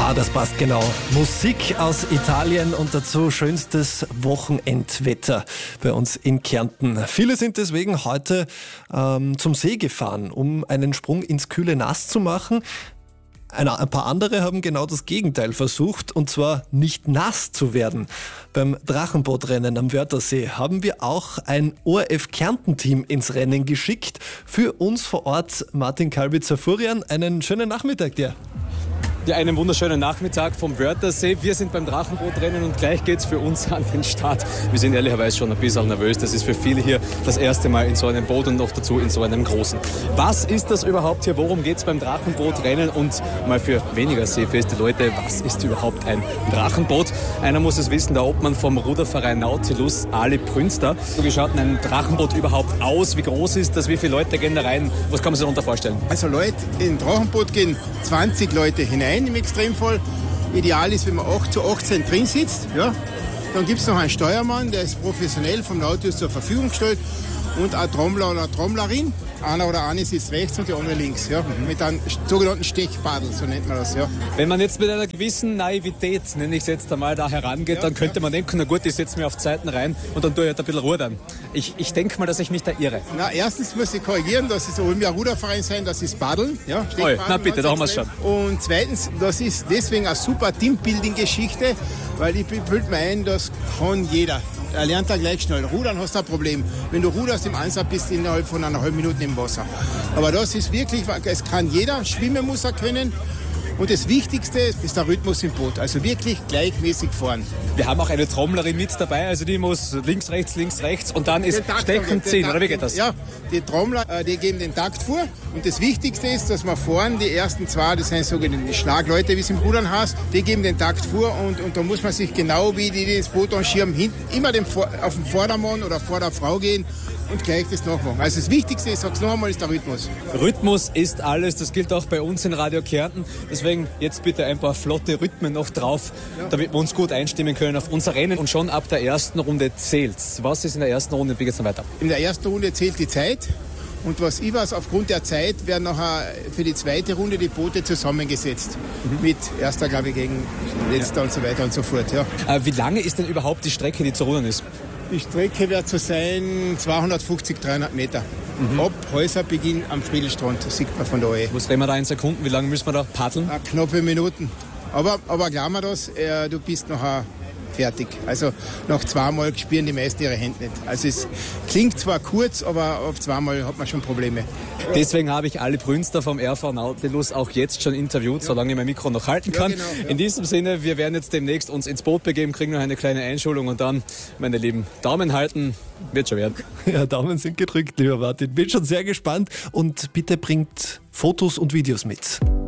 Ja, das passt genau. Musik aus Italien und dazu schönstes Wochenendwetter bei uns in Kärnten. Viele sind deswegen heute zum See gefahren, um einen Sprung ins kühle Nass zu machen. Ein paar andere haben genau das Gegenteil versucht, und zwar nicht nass zu werden. Beim Drachenbootrennen am Wörthersee haben wir auch ein ORF-Kärnten-Team ins Rennen geschickt. Für uns vor Ort Martin Kalbitzer-Furian. Einen schönen Nachmittag dir. Ja, einen wunderschönen Nachmittag vom Wörthersee. Wir sind beim Drachenbootrennen und gleich geht's für uns an den Start. Wir sind ehrlicherweise schon ein bisschen nervös. Das ist für viele hier das erste Mal in so einem Boot und noch dazu in so einem großen. Was ist das überhaupt hier? Worum geht's beim Drachenbootrennen? Und mal für weniger seefeste Leute, was ist überhaupt ein Drachenboot? Einer muss es wissen, der Obmann vom Ruderverein Nautilus, Ali Prünster. Wie schaut ein Drachenboot überhaupt aus? Wie groß ist das? Wie viele Leute gehen da rein? Was kann man sich darunter vorstellen? Also Leute, in ein Drachenboot gehen 20 Leute hinein im Extremfall. Ideal ist, wenn man 8 zu 18 drin sitzt. Ja. Dann gibt es noch einen Steuermann, der ist professionell vom Nautilus zur Verfügung gestellt, und ein Trommler oder eine Trommlerin. Einer oder eine sitzt rechts und die andere links. Ja. Mit einem sogenannten Stechpaddel, so nennt man das. Ja. Wenn man jetzt mit einer gewissen Naivität, nenne ich es jetzt einmal, da herangeht, dann könnte man denken, na gut, ich setze mich auf Zeiten rein und dann tue ich halt ein bisschen rudern. Ich denke mal, dass ich mich da irre. Na, erstens muss ich korrigieren, das ist Olympia Ruderverein sein, das ist Paddeln. Ja, na bitte, da haben wir es schon. Und zweitens, das ist deswegen eine super Teambuilding-Geschichte, weil ich bilde mir ein, das kann jeder. Er lernt da gleich schnell. Rudern hast du ein Problem. Wenn du ruderst im Einsatz, bist du innerhalb von einer halben Minute im Wasser. Aber das ist wirklich, es kann jeder, schwimmen muss er können. Und das Wichtigste ist der Rhythmus im Boot. Also wirklich gleichmäßig fahren. Wir haben auch eine Trommlerin mit dabei, also die muss links, rechts und dann ist Stechen ziehen, oder wie geht das? Ja, die Trommler, die geben den Takt vor. Und das Wichtigste ist, dass wir vorn die ersten zwei, das sind sogenannte Schlagleute, wie es im Rudern heißt, die geben den Takt vor, und da muss man sich genau, wie die das Boot anschirmen, hinten immer auf den Vordermann oder vor der Frau gehen und gleich das nachmachen. Also das Wichtigste, ich sag's noch einmal, ist der Rhythmus. Rhythmus ist alles, das gilt auch bei uns in Radio Kärnten. Deswegen jetzt bitte ein paar flotte Rhythmen noch drauf, damit wir uns gut einstimmen können auf unser Rennen. Und schon ab der ersten Runde zählt's. Was ist in der ersten Runde und wie geht's dann weiter? In der ersten Runde zählt die Zeit. Und was ich weiß, aufgrund der Zeit werden nachher für die zweite Runde die Boote zusammengesetzt. Mit erster, glaube ich, gegen letzter und so weiter und so fort. Ja. Wie lange ist denn überhaupt die Strecke, die zu rudern ist? Die Strecke wird so sein 250, 300 Meter. Ab Häuserbeginn am Friedelstrand, das sieht man von da an. Was reden wir da in Sekunden? Wie lange müssen wir da paddeln? Knappe Minuten. Aber glaub mir das, du bist nachher fertig. Also nach zweimal spüren die meisten ihre Hände nicht. Also es klingt zwar kurz, aber auf zweimal hat man schon Probleme. Deswegen habe ich Ali Prünster vom RV Nautilus auch jetzt schon interviewt, solange ich mein Mikro noch halten kann. Genau. In diesem Sinne, wir werden jetzt demnächst uns ins Boot begeben, kriegen noch eine kleine Einschulung und dann, meine Lieben, Daumen halten, wird schon werden. Ja, Daumen sind gedrückt, lieber Martin. Bin schon sehr gespannt und bitte bringt Fotos und Videos mit.